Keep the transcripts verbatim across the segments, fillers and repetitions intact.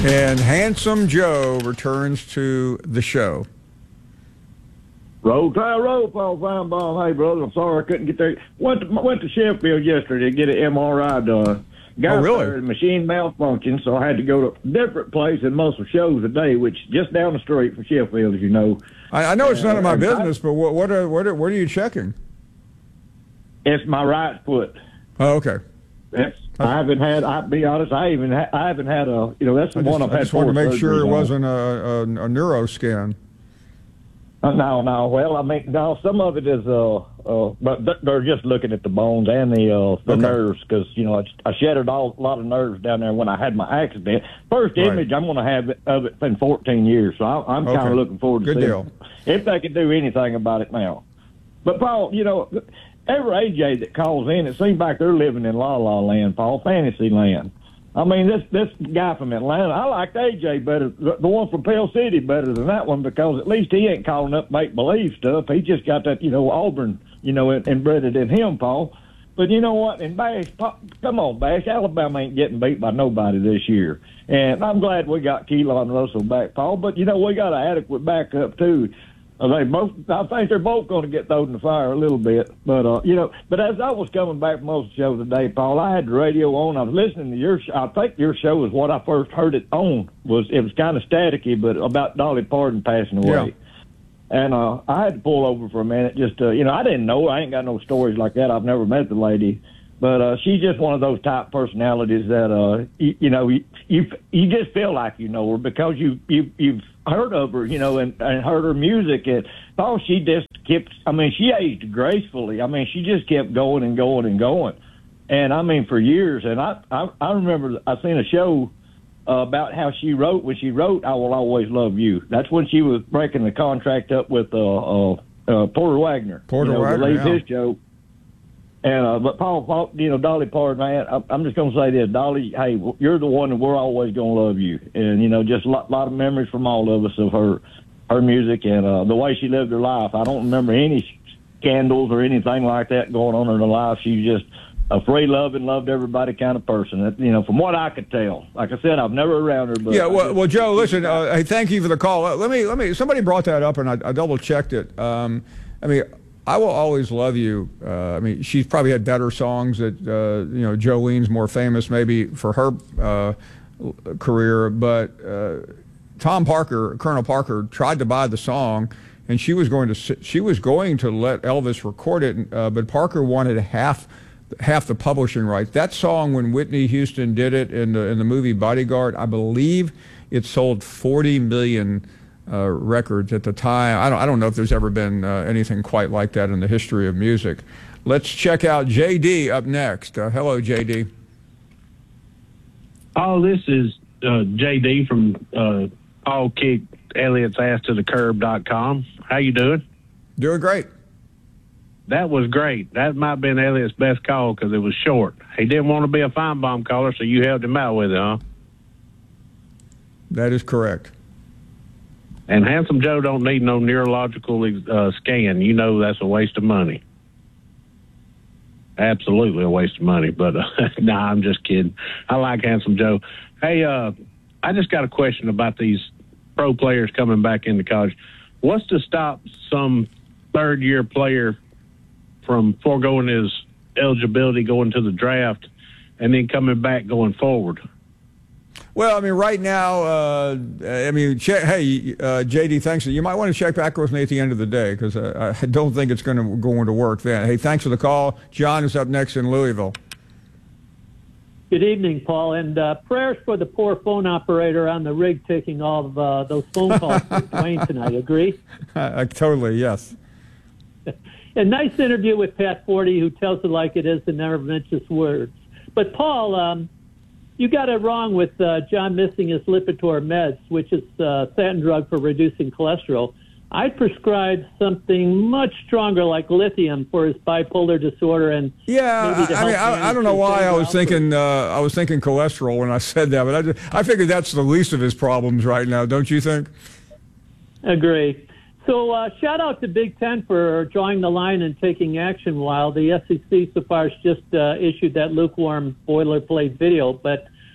And Handsome Joe returns to the show. Roll, try roll, Paul Feinbaum. Hey, brother, I'm sorry I couldn't get there. Went to, went to Sheffield yesterday to get an M R I done. Got oh, really? there, the machine malfunctioned, so I had to go to a different place and muscle shows a day, which just down the street from Sheffield, as you know. I, I know it's none of my uh, business, but what what are, what are what are you checking? It's my right foot. Oh, okay. That's, I haven't had. I'll be honest. I even ha- I haven't had a. You know, that's the I one just, I've I had. just wanted to make sure it on. wasn't a, a, a neuro scan. Uh, no, no. Well, I mean, no. Some of it is, uh, uh, but th- they're just looking at the bones and the uh, the Okay. nerves because you know I, I shattered all, a lot of nerves down there when I had my accident. First Right. image I'm going to have of it in fourteen years, so I, I'm kind Okay. of looking forward to Good seeing deal. if they can do anything about it now. But Paul, you know, every A J that calls in, it seems like they're living in La La Land, Paul, fantasy land. I mean, this this guy from Atlanta, I liked A J better, the, the one from Pell City better than that one because at least he ain't calling up make-believe stuff. He just got that, you know, Auburn, you know, embedded in him, Paul. But you know what? In Bash, come on, Bash, Alabama ain't getting beat by nobody this year. And I'm glad we got Keelan Russell back, Paul. But, you know, we got an adequate backup, too. They both, I think they're both going to get thrown in the fire a little bit. But, uh, you know, but as I was coming back from most of the show today, Paul, I had the radio on. I was listening to your show. I think your show was what I first heard it on. Was It was kind of staticky, but about Dolly Parton passing away. Yeah. And uh, I had to pull over for a minute just to, you know, I didn't know. I ain't got no stories like that. I've never met the lady. But uh, she's just one of those type personalities that, uh, you, you know, you, you you just feel like you know her because you, you, you've heard of her, you know, and, and heard her music. And oh, she just kept, I mean, she aged gracefully. I mean, she just kept going and going and going. And, I mean, for years. And I, I, I remember I seen a show uh, about how she wrote. When she wrote, I Will Always Love You. That's when she was breaking the contract up with uh, uh, uh, Porter Wagner. Porter you know, Wagner, to leave yeah. his show. And uh, but Paul, Paul, you know, Dolly Parton, man, I, I'm just going to say this, Dolly. Hey, you're the one that we're always going to love you, and you know, just a lot, lot of memories from all of us of her, her music and uh, the way she lived her life. I don't remember any scandals or anything like that going on in her life. She was just a free loving, loved everybody kind of person. That, you know, from what I could tell. Like I said, I've never around her. But Yeah, well, well Joe, listen. Uh, hey, thank you for the call. Uh, let me, let me. Somebody brought that up, and I, I double checked it. Um, I mean. I Will Always Love You. Uh, I mean, she's probably had better songs that, uh, you know, Jolene's more famous maybe for her uh, career. But uh, Tom Parker, Colonel Parker, tried to buy the song, and she was going to she was going to let Elvis record it, uh, but Parker wanted half half the publishing rights. That song, when Whitney Houston did it in the in the movie Bodyguard, I believe it sold forty million. Uh, records at the time. I don't, I don't know if there's ever been uh, anything quite like that in the history of music. Let's check out J D up next. Uh, hello, J D. Oh, this is uh, J D from uh, Paul Kicked Elliot's Ass to the Curb dot com. How you doing? Doing great. That was great. That might have been Elliot's best call because it was short. He didn't want to be a Feinbaum caller, so you helped him out with it, huh? That is correct. And Handsome Joe don't need no neurological uh, scan. You know that's a waste of money. Absolutely a waste of money. But, uh, nah, I'm just kidding. I like Handsome Joe. Hey, uh, I just got a question about these pro players coming back into college. What's to stop some third-year player from foregoing his eligibility going to the draft and then coming back going forward? Well, I mean, right now, uh, I mean, check, hey, uh, J D, thanks. You might want to check back with me at the end of the day because uh, I don't think it's going to going to work then. Hey, thanks for the call. John is up next in Louisville. Good evening, Paul, and uh, prayers for the poor phone operator on the rig taking all of uh, those phone calls with Dwayne tonight. Agree? Uh, totally, yes. A nice interview with Pat Forty, who tells it like it is and never mentions words. But, Paul, um, you got it wrong with uh, John missing his Lipitor meds, which is a statin drug for reducing cholesterol. I'd prescribe something much stronger like lithium for his bipolar disorder. And yeah, maybe to I mean, help I, I don't know why I was thinking uh, I was thinking cholesterol when I said that, but I, just, I figured that's the least of his problems right now, don't you think? Agree. So uh, shout out to Big Ten for drawing the line and taking action while the S E C so far has just uh, issued that lukewarm boilerplate video. But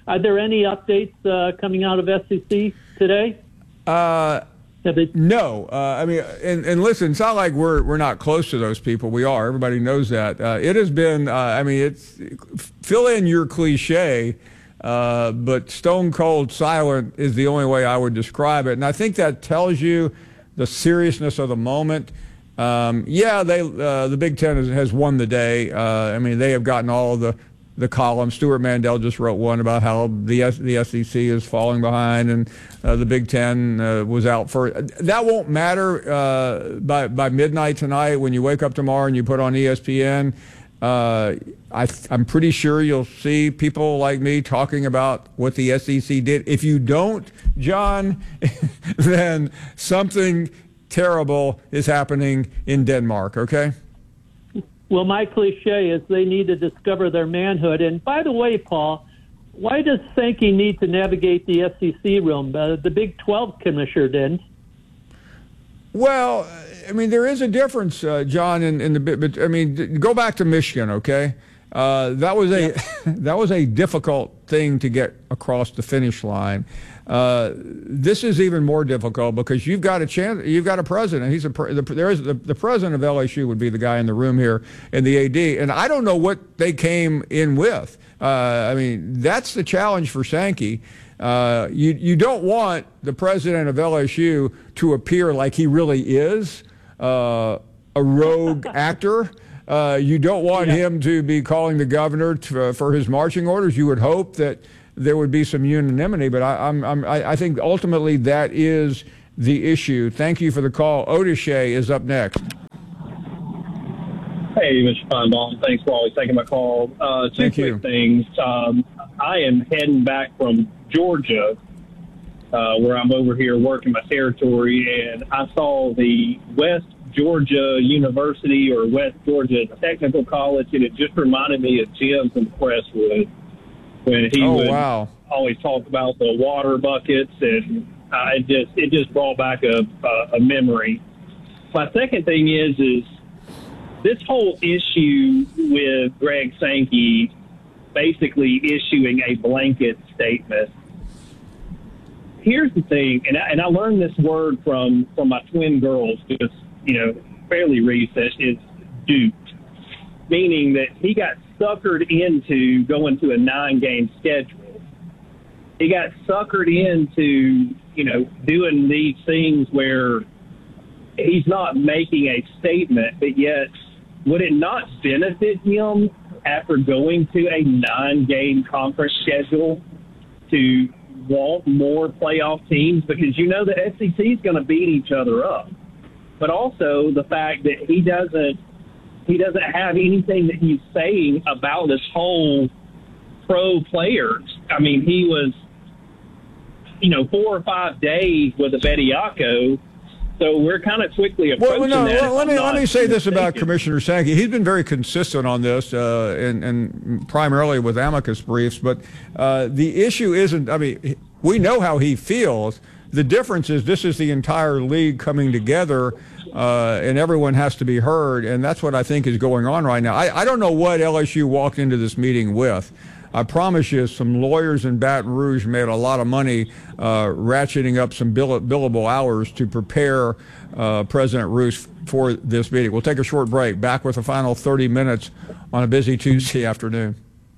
Are there any updates uh, coming out of S E C today? Uh, Have they- no, uh, I mean, and, and listen, it's not like we're we're not close to those people. We are. Everybody knows that. Uh, it has been. Uh, I mean, it's fill in your cliche, uh, but stone cold silent is the only way I would describe it. And I think that tells you the seriousness of the moment. Um, yeah, they uh, the Big Ten has, has won the day. Uh, I mean, they have gotten all of the. the column. Stuart Mandel just wrote one about how the S- the S E C is falling behind and uh, the Big Ten uh, was out for that won't matter uh, by by midnight tonight when you wake up tomorrow and you put on E S P N. Uh, I th- I'm pretty sure you'll see people like me talking about what the S E C did. If you don't, John, then something terrible is happening in Denmark. Okay. Well, my cliche is they need to discover their manhood. And by the way, Paul, why does Sankey need to navigate the S E C room? Uh, the Big twelve commissioner didn't. Well, I mean, there is a difference, uh, John, in, in the bit. But I mean, go back to Michigan, okay? Uh, that was a Yep. that was a difficult thing to get across the finish line. Uh, this is even more difficult because you've got a chance. You've got a president. He's a pre- the, there is the, the president of L S U would be the guy in the room here in the A D. And I don't know what they came in with. Uh, I mean, that's the challenge for Sankey. Uh, you you don't want the president of L S U to appear like he really is uh, a rogue actor. Uh, you don't want Yeah. him to be calling the governor to, uh, for his marching orders. You would hope that there would be some unanimity, but I, I'm, I'm, I I think ultimately that is the issue. Thank you for the call. Otis Shea is up next. Hey, Mister Feinbaum. Thanks for always taking my call. Uh, two Thank quick you. things. Um, I am heading back from Georgia, uh, where I'm over here working my territory, and I saw the West Georgia University or West Georgia Technical College, and it just reminded me of Jim's in Crestwood when he Oh, would wow. always talk about the water buckets, and uh, it just it just brought back a, a, a memory. My second thing is is this whole issue with Greg Sankey basically issuing a blanket statement. Here's the thing, and I, and I learned this word from, from my twin girls, just, you know, fairly recent, is duped, meaning that he got suckered into going to a nine-game schedule. He got suckered into, you know, doing these things where he's not making a statement, but yet would it not benefit him after going to a nine-game conference schedule to want more playoff teams? Because you know the S E C is going to beat each other up. But also the fact that he doesn't he doesn't have anything that he's saying about this whole pro players. I mean, he was, you know, four or five days with a Bediako. So we're kind of quickly approaching Well, no, that. well, let me let me say this about mistaken. Commissioner Sankey. He's been very consistent on this, uh, and, and primarily with amicus briefs. But uh, the issue isn't. I mean, we know how he feels. The difference is this is the entire league coming together, uh, and everyone has to be heard. And that's what I think is going on right now. I, I don't know what L S U walked into this meeting with. I promise you, some lawyers in Baton Rouge made a lot of money uh, ratcheting up some bill- billable hours to prepare uh, President Roos for this meeting. We'll take a short break. Back with the final thirty minutes on a busy Tuesday afternoon.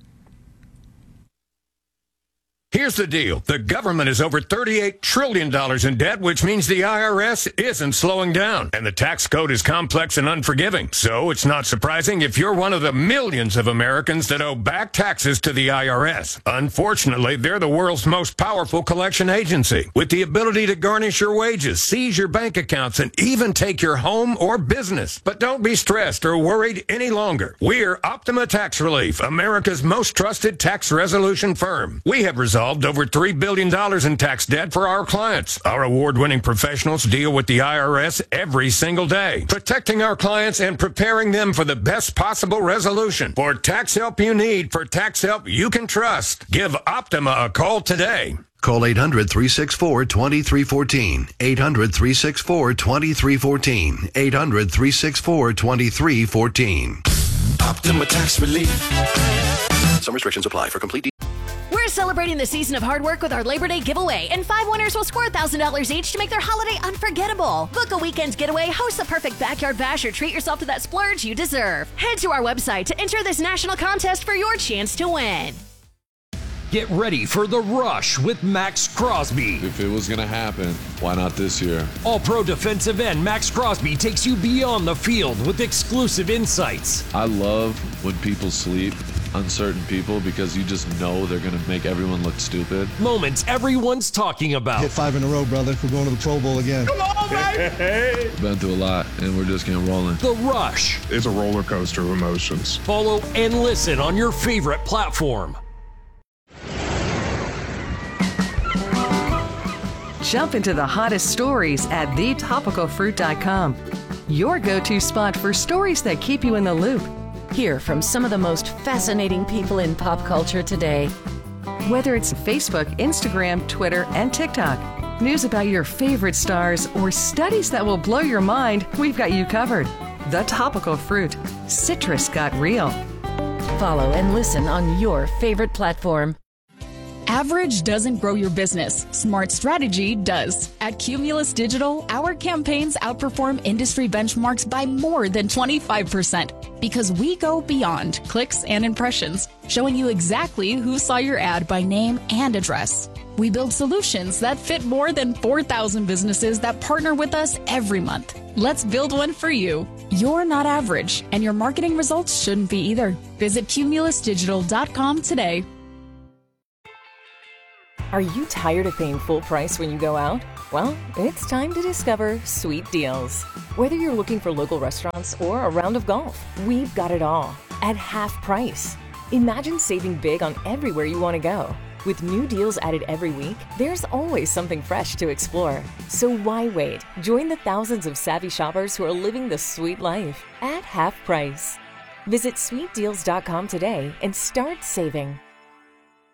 Here's the deal. The government is over thirty-eight trillion dollars in debt, which means the I R S isn't slowing down. And the tax code is complex and unforgiving. So it's not surprising if you're one of the millions of Americans that owe back taxes to the I R S. Unfortunately, they're the world's most powerful collection agency, with the ability to garnish your wages, seize your bank accounts, and even take your home or business. But don't be stressed or worried any longer. We're Optima Tax Relief, America's most trusted tax resolution firm. We have resolved over three billion dollars in tax debt for our clients. Our award-winning professionals deal with the I R S every single day, protecting our clients and preparing them for the best possible resolution. For tax help you need, for tax help you can trust, give Optima a call today. Call eight hundred, three six four, two three one four. eight hundred, three six four, two three one four. eight hundred, three six four, two three one four. Optima Tax Relief. Some restrictions apply. For complete We're celebrating the season of hard work with our Labor Day giveaway, and five winners will score one thousand dollars each to make their holiday unforgettable. Book a weekend getaway, host the perfect backyard bash, or treat yourself to that splurge you deserve. Head to our website to enter this national contest for your chance to win. Get ready for The Rush with Max Crosby. If it was going to happen, why not this year? All-pro defensive end Max Crosby takes you beyond the field with exclusive insights. I love when people sleep, uncertain people, because you just know they're going to make everyone look stupid. Moments everyone's talking about. Hit five in a row, brother. We're going to the Pro Bowl again. Come on, baby! Been through a lot, and we're just getting rolling. The Rush. It's a roller coaster of emotions. Follow and listen on your favorite platform. Jump into the hottest stories at the topical fruit dot com. Your go-to spot for stories that keep you in the loop. Hear from some of the most fascinating people in pop culture today. Whether it's Facebook, Instagram, Twitter, and TikTok, news about your favorite stars, or studies that will blow your mind, we've got you covered. The Topical Fruit. Citrus got real. Follow and listen on your favorite platform. Average doesn't grow your business. Smart strategy does. At Cumulus Digital, our campaigns outperform industry benchmarks by more than twenty-five percent because we go beyond clicks and impressions, showing you exactly who saw your ad by name and address. We build solutions that fit more than four thousand businesses that partner with us every month. Let's build one for you. You're not average, and your marketing results shouldn't be either. Visit cumulus digital dot com today. Are you tired of paying full price when you go out? Well, it's time to discover Sweet Deals. Whether you're looking for local restaurants or a round of golf, we've got it all at half price. Imagine saving big on everywhere you want to go. With new deals added every week, there's always something fresh to explore. So why wait? Join the thousands of savvy shoppers who are living the sweet life at half price. Visit sweet deals dot com today and start saving.